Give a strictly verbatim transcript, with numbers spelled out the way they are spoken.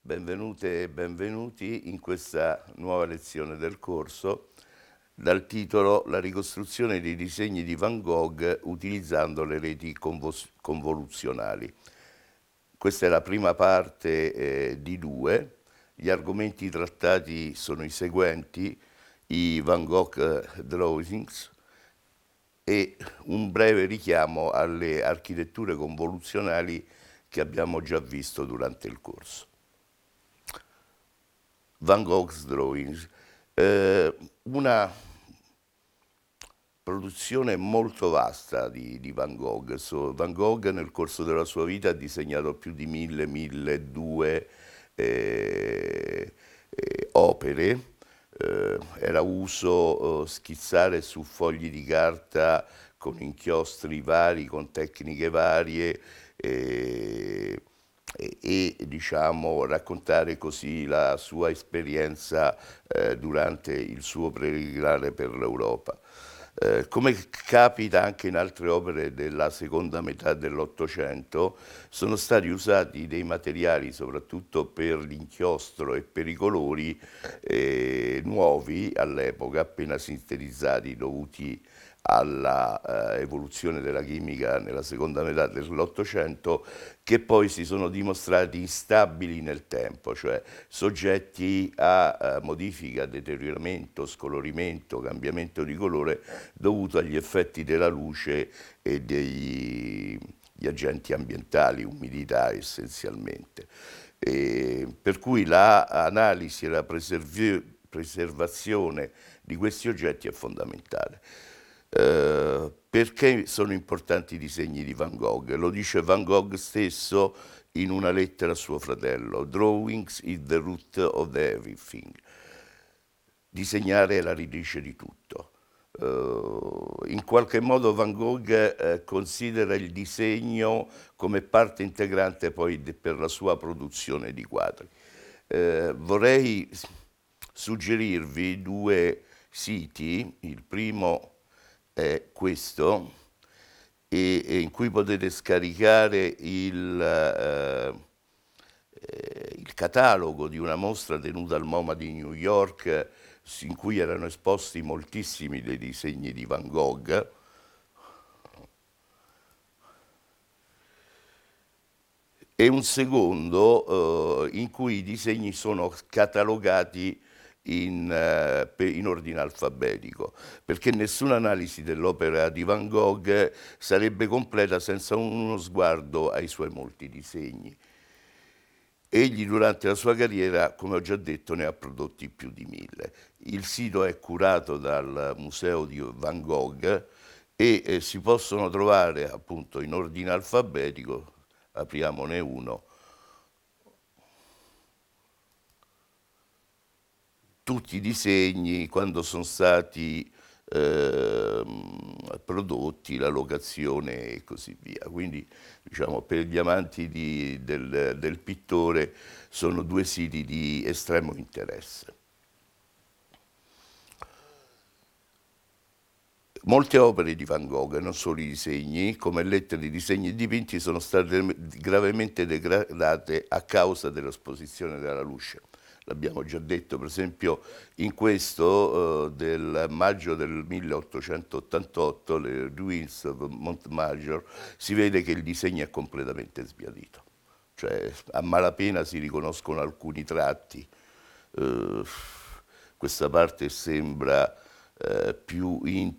Benvenute e benvenuti in questa nuova lezione del corso dal titolo La ricostruzione dei disegni di Van Gogh utilizzando le reti convos- convoluzionali. Questa è la prima parte eh, di due. Gli argomenti trattati sono i seguenti: i Van Gogh eh, drawings e un breve richiamo alle architetture convoluzionali che abbiamo già visto durante il corso. Van Gogh's Drawings, eh, una produzione molto vasta di, di Van Gogh. So, Van Gogh nel corso della sua vita ha disegnato più di mille, mille due eh, eh, opere. Eh, era uso eh, schizzare su fogli di carta con inchiostri vari, con tecniche varie. Eh, e, e, diciamo, raccontare così la sua esperienza eh, durante il suo peregrinare per l'Europa. Eh, come capita anche in altre opere della seconda metà dell'Ottocento, sono stati usati dei materiali, soprattutto per l'inchiostro e per i colori, eh, nuovi all'epoca, appena sintetizzati, dovuti alla eh, evoluzione della chimica nella seconda metà dell'Ottocento, che poi si sono dimostrati instabili nel tempo, cioè soggetti a eh, modifica, deterioramento, scolorimento, cambiamento di colore dovuto agli effetti della luce e degli gli agenti ambientali, umidità essenzialmente. E per cui l'analisi e la preservazione di questi oggetti è fondamentale. Eh, perché sono importanti i disegni di Van Gogh? Lo dice Van Gogh stesso in una lettera a suo fratello: Drawings is the root of everything. Disegnare è la radice di tutto. Uh, in qualche modo Van Gogh eh, considera il disegno come parte integrante poi de- per la sua produzione di quadri. Eh, vorrei suggerirvi due siti. Il primo è questo, e, e in cui potete scaricare il, eh, eh, il catalogo di una mostra tenuta al MoMA di New York, in cui erano esposti moltissimi dei disegni di Van Gogh. E un secondo eh, in cui i disegni sono catalogati in, eh, in ordine alfabetico, perché nessuna analisi dell'opera di Van Gogh sarebbe completa senza uno sguardo ai suoi molti disegni. Egli durante la sua carriera, come ho già detto, ne ha prodotti più di mille. Il sito è curato dal Museo di Van Gogh e eh, si possono trovare appunto in ordine alfabetico. Apriamone uno. Tutti i disegni, quando sono stati eh, prodotti, la locazione e così via. Quindi, diciamo, per gli amanti di, del, del pittore sono due siti di estremo interesse. Molte opere di Van Gogh, non solo i disegni, come lettere, disegni e dipinti, sono state gravemente degradate a causa dell'esposizione della luce. L'abbiamo già detto, per esempio in questo eh, del maggio del milleottocentottantotto, le Ruins of Montmajour, si vede che il disegno è completamente sbiadito, cioè a malapena si riconoscono alcuni tratti. Eh, questa parte sembra eh, più